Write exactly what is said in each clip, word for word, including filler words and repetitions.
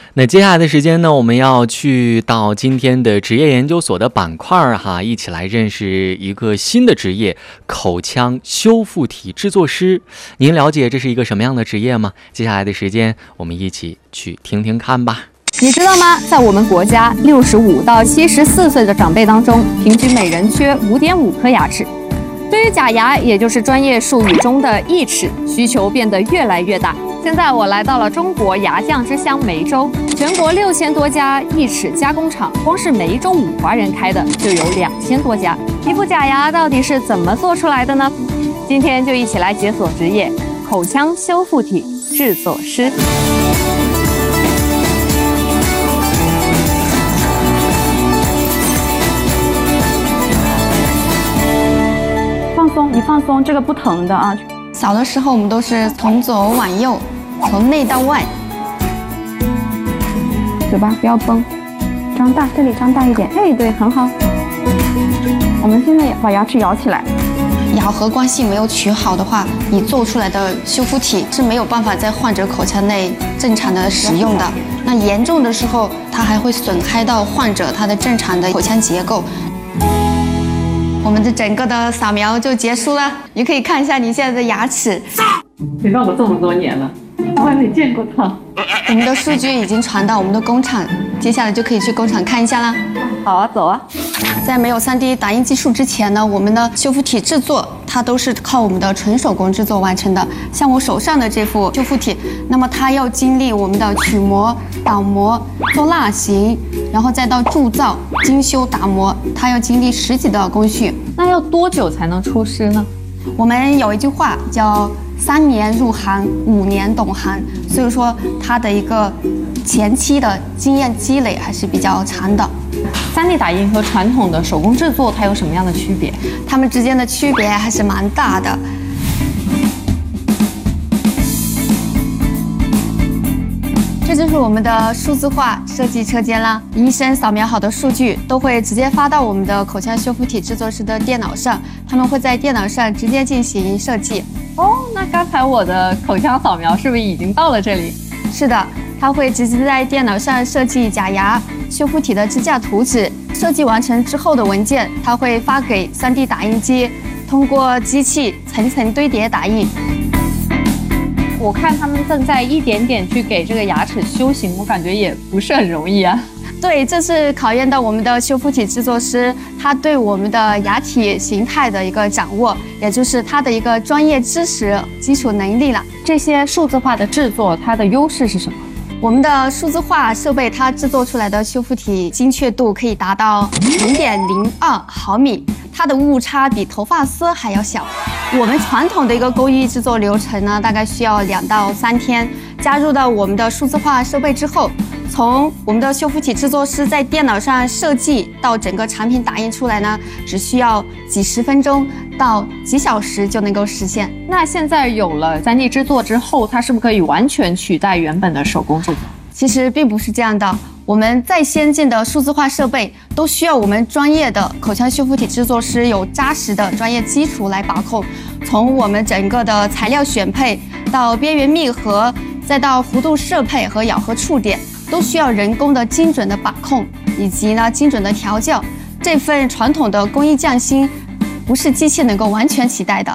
那接下来的时间呢，我们要去到今天的职业研究所的板块哈，一起来认识一个新的职业——口腔修复体制作师。您了解这是一个什么样的职业吗？接下来的时间，我们一起去听听看吧。 你知道吗？在我们国家，六十五到七十四岁的长辈当中，平均每人缺五点五颗牙齿。对于假牙，也就是专业术语中的义齿，需求变得越来越大。现在我来到了中国牙匠之乡梅州，全国六千多家义齿加工厂，光是梅州五华人开的就有两千多家。一副假牙到底是怎么做出来的呢？今天就一起来解锁职业——口腔修复体制作师。放松，你放松，这个不疼的啊。 小的时候我们都是从左往右，从内到外。 嘴巴不要绷，张大，这里张大一点。哎，对，很好。我们现在把牙齿咬起来。 咬合关系没有取好的话，你做出来的修复体是没有办法在患者口腔内正常的使用的。那严重的时候，它还会损害到患者他的正常的口腔结构。我们的整个的扫描就结束了，你可以看一下你现在的牙齿。 陪伴我这么多年了，从来没见过他。 我们的数据已经传到我们的工厂，接下来就可以去工厂看一下啦。 好啊，走啊。 在没有 三 D 打印技术之前呢，我们的修复体制作它都是靠我们的纯手工制作完成的。像我手上的这副修复体，那么它要经历我们的取模、倒模、做蜡型，然后再到铸造、精修、打磨，它要经历十几道工序。 那要多久才能出师呢？ 我们有一句话叫三年入行，五年懂行，所以说它的一个前期的经验积累还是比较长的。 三 D 打印和传统的手工制作它有什么样的区别？ 它们之间的区别还是蛮大的。这就是我们的数字化设计车间啦。医生扫描好的数据都会直接发到我们的口腔修复体制作师的电脑上，他们会在电脑上直接进行设计。 哦，那刚才我的口腔扫描是不是已经到了这里？ 是的，它会直接在电脑上设计假牙修复体的支架图纸。设计完成之后的文件，它会发给 三 D 打印机，通过机器层层堆叠打印。 我看他们正在一点点去给这个牙齿修形，我感觉也不是很容易啊。 对，这是考验到我们的修复体制作师他对我们的牙体形态的一个掌握，也就是他的一个专业知识基础能力了。 这些数字化的制作，它的优势是什么？ 我们的数字化设备，它制作出来的修复体精确度可以达到零点零二毫米，它的误差比头发丝还要小。我们传统的一个工艺制作流程呢，大概需要两到三天。加入到我们的数字化设备之后，从我们的修复体制作师在电脑上设计到整个产品打印出来呢，只需要几十分钟到几小时就能够实现。 那现在有了 三 D 制作之后，它是不是可以完全取代原本的手工制作？ 其实并不是这样的，我们再先进的数字化设备都需要我们专业的口腔修复体制作师有扎实的专业基础来把控。从我们整个的材料选配到边缘密合，再到弧度适配和咬合触点，都需要人工的精准的把控，以及呢精准的调教。这份传统的工艺匠心，不是机器能够完全取代的。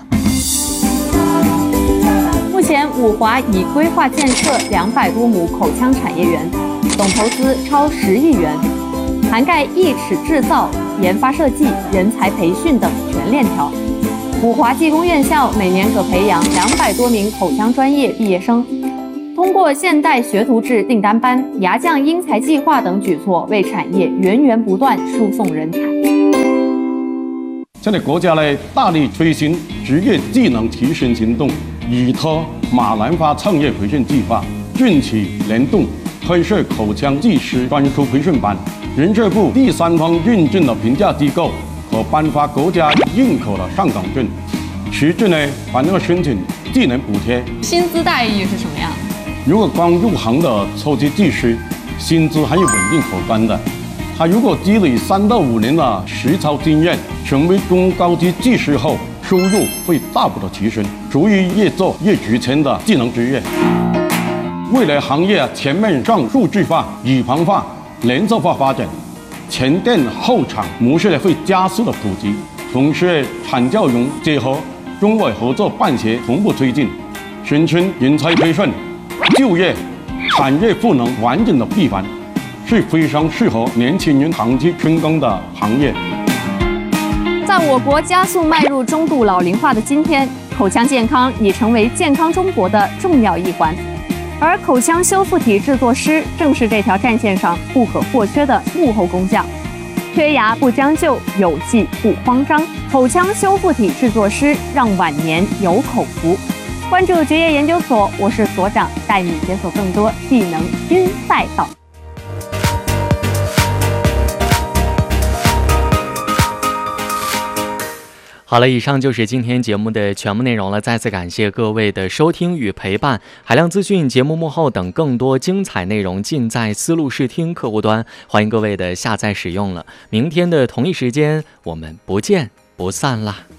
目前五华已规划建设两百多亩口腔产业园，总投资超十亿元，涵盖义齿制造、研发设计、人才培训等全链条。五华技工院校每年可培养两百多名口腔专业毕业生。通过现代学徒制订单班、牙匠英才计划等举措，为产业源源不断输送人才。 现在国家呢大力推行职业技能提升行动，依托马兰发创业培训计划，近期联动开设口腔技师专科培训班，人社部第三方认证的评价机构可颁发国家认可的上岗证。其次呢，还能够申请技能补贴。 薪资待遇是什么样？ 如果刚入行的初级技师，薪资还有稳定可观的。他如果积累三到五年的实操经验，成为中高级技师后，收入会大幅的提升，足以越做越值钱的技能职业。 未来行业全面向数据化、预防化、连锁化发展，前店后厂模式会加速的普及。同时，产教融结合、中外合作办学同步推进，形成人才培训、就业、产业赋能完整的闭环，是非常适合年轻人长期深耕的行业。 在我国加速迈入中度老龄化的今天，口腔健康已成为健康中国的重要一环，而口腔修复体制作师正是这条战线上不可或缺的幕后工匠。缺牙不将就，有技不慌张，口腔修复体制作师让晚年有口福。关注职业研究所，我是所长，带你解锁更多技能新赛道。 好了，以上就是今天节目的全部内容了。再次感谢各位的收听与陪伴。海量资讯、节目幕后等更多精彩内容尽在思路视听客户端，欢迎各位的下载使用了。明天的同一时间，我们不见不散啦。